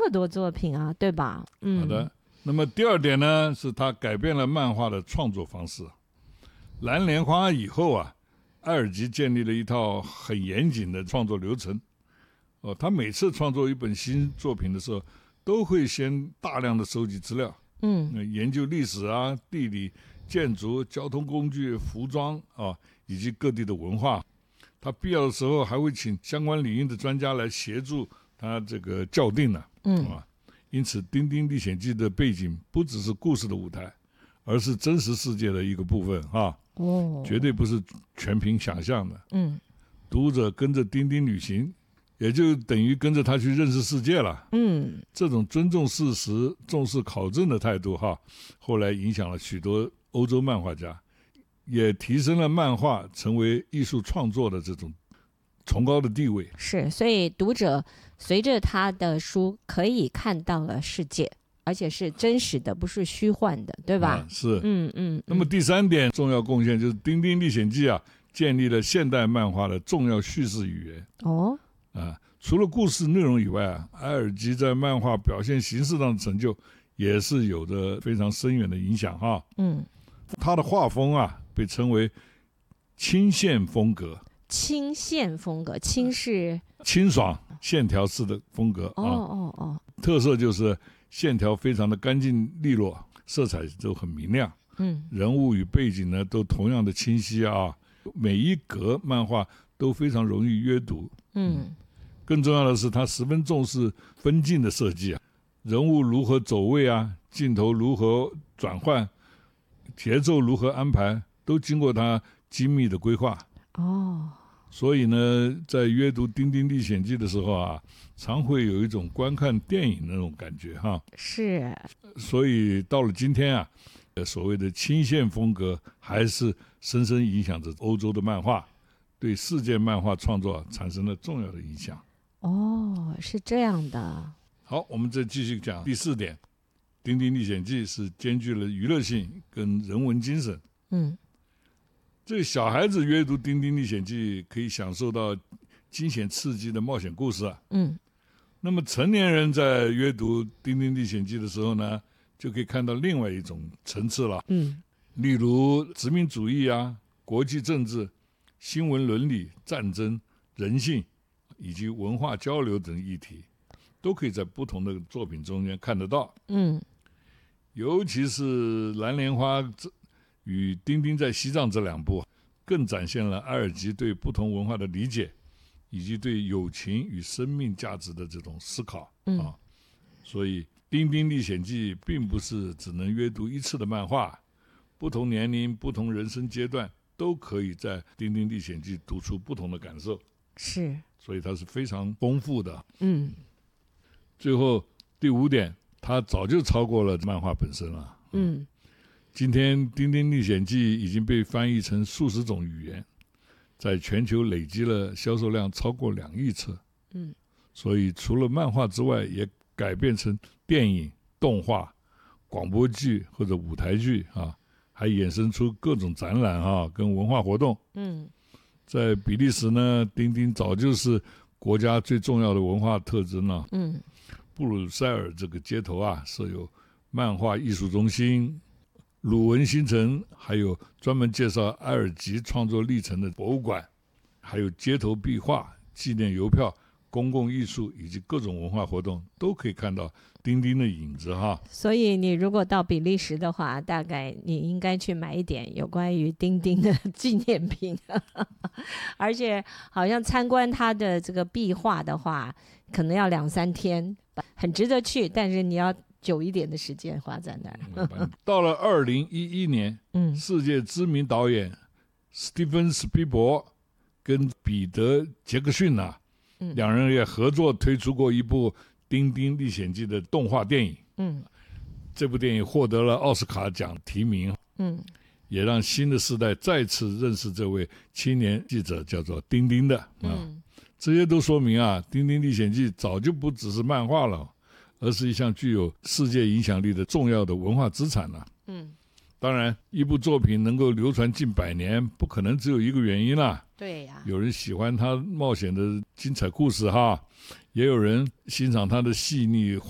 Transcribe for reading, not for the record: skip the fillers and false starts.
么多作品啊，对吧？ 好的。那么第二点呢，是他改变了漫画的创作方式。蓝莲花以后啊，埃尔吉建立了一套很严谨的创作流程。他每次创作一本新作品的时候，都会先大量的收集资料，研究历史啊、地理、建筑、交通工具、服装啊，以及各地的文化。他必要的时候还会请相关领域的专家来协助他这个校订呢，因此《丁丁历险记》的背景不只是故事的舞台，而是真实世界的一个部分哈，绝对不是全凭想象的。读者跟着丁丁旅行，也就等于跟着他去认识世界了。这种尊重事实、重视考证的态度哈，后来影响了许多欧洲漫画家，也提升了漫画成为艺术创作的这种崇高的地位。是， 所以读者随着他的书可以看到了世界，而且是真实的，不是虚幻的，对吧？ 是。那么第三点重要贡献就是《丁丁历险记》啊，建立了现代漫画的重要叙事语言。除了故事内容以外啊，埃尔吉在漫画表现形式上的成就也是有着非常深远的影响哈。他的画风啊，被称为清线风格。 清线风格，清是清爽线条式的风格特色就是线条非常的干净利落，色彩都很明亮。人物与背景呢都同样的清晰啊，每一格漫画都非常容易阅读。更重要的是他十分重视分镜的设计啊，人物如何走位啊，镜头如何转换，节奏如何安排，都经过他精密的规划。所以呢，在阅读《丁丁历险记》的时候啊，常会有一种观看电影那种感觉哈。 是。 所以到了今天啊，所谓的清线风格还是深深影响着欧洲的漫画，对世界漫画创作产生了重要的影响。 是这样的。 好，我们再继续讲第四点，《丁丁历险记》是兼具了娱乐性跟人文精神。这个小孩子阅读《丁丁历险记》可以享受到惊险刺激的冒险故事啊。那么成年人在阅读《丁丁历险记》的时候呢，就可以看到另外一种层次了。例如殖民主义啊、国际政治、新闻伦理、战争、人性以及文化交流等议题，都可以在不同的作品中间看得到。尤其是蓝莲花与丁丁在西藏这两部，更展现了埃尔吉对不同文化的理解，以及对友情与生命价值的这种思考。所以《丁丁历险记》并不是只能阅读一次的漫画，不同年龄、不同人生阶段都可以在《丁丁历险记》读出不同的感受。 是， 所以它是非常丰富的。最后第五点，它早就超过了漫画本身了。今天《丁丁历险记》已经被翻译成数十种语言，在全球累积了销售量超过2亿册。所以除了漫画之外，也改编成电影、动画、广播剧或者舞台剧啊，还衍生出各种展览啊跟文化活动。在比利时呢，丁丁早就是国家最重要的文化特征了。布鲁塞尔这个街头啊，设有漫画艺术中心、鲁文新城，还有专门介绍埃尔吉创作历程的博物馆，还有街头壁画、纪念邮票、公共艺术以及各种文化活动，都可以看到丁丁的影子哈。 所以你如果到比利时的话，大概你应该去买一点有关于丁丁的纪念品而且好像参观他的这个壁画的话，可能要2-3天，很值得去，但是你要久一点的时间花在那儿。 到了2011年，世界知名导演史蒂芬·史皮伯跟彼得·杰克逊两人也合作推出过一部《丁丁历险记》的动画电影。这部电影获得了奥斯卡奖提名。也让新的世代再次认识这位青年记者，叫做丁丁的。这些都说明《丁丁历险记》早就不只是漫画了，而是一项具有世界影响力的重要的文化资产了。当然一部作品能够流传近100年，不可能只有一个原因啦。 对呀， 有人喜欢他冒险的精彩故事哈，也有人欣赏他的细腻